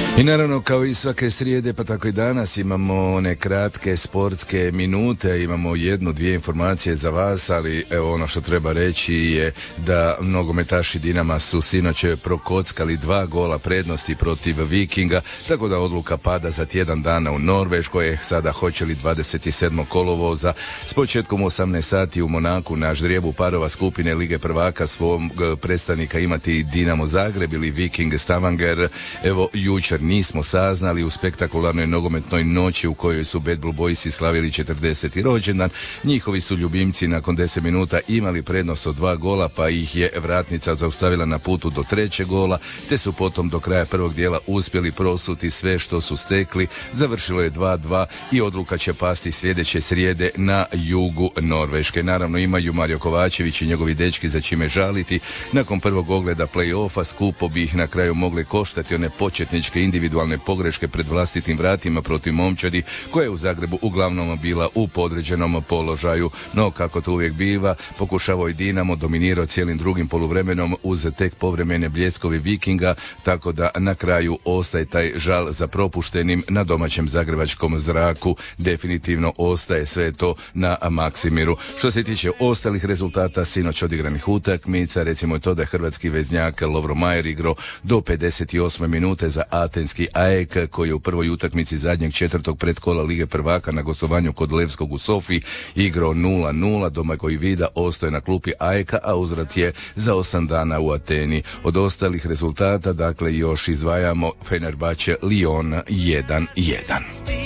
I naravno kao i svake srijede pa tako i danas imamo one kratke sportske minute, imamo jednu, dvije informacije za vas, ali evo ono što treba reći je da nogometaši Dinama su sinoć prokockali 2 gola prednosti protiv Vikinga, tako da odluka pada za tjedan dana u Norveškoj. Sada hoće li 27. kolovoza s početkom 18 sati u Monaku na ždrijebu parova skupine Lige prvaka svog predstavnika imati Dinamo Zagreb ili Viking Stavanger. Evo jučer nismo saznali u spektakularnoj nogometnoj noći u kojoj su Bad Blue Boysi slavili 40. rođendan. Njihovi su ljubimci nakon 10 minuta imali prednost od 2 gola, pa ih je vratnica zaustavila na putu do 3. gola, te su potom do kraja prvog dijela uspjeli prosuti sve što su stekli. Završilo je 2-2 i odluka će pasti sljedeće srijede na jugu Norveške. Naravno imaju Mario Kovačević i njegovi dečki za čime žaliti. Nakon prvog ogleda play-offa skupo bi ih na kraju mogli koštati one početničke individualne pogreške pred vlastitim vratima protiv momčadi koja je u Zagrebu uglavnom bila u podređenom položaju. No kako to uvijek biva, pokušavao je Dinamo, dominirao cijelim drugim poluvremenom uz tek povremene bljeskovi Vikinga, tako da na kraju ostaje taj žal za propuštenim na domaćem zagrebačkom zraku. Definitivno ostaje sve to na Maksimiru. Što se tiče ostalih rezultata sinoć odigranih utakmica, recimo je to da je hrvatski veznjak Lovro Majer igrao do 58. minute za atenski AEK koji je u prvoj utakmici zadnjeg 4. predkola Lige prvaka na gostovanju kod Levskog u Sofiji igrao 0-0. Domagoj Vida ostaje na klupi AEK, a uzvrat je za 8 dana u Ateni. Od ostalih rezultata, dakle, još izdvajamo Fenerbahče Lyon 1-1.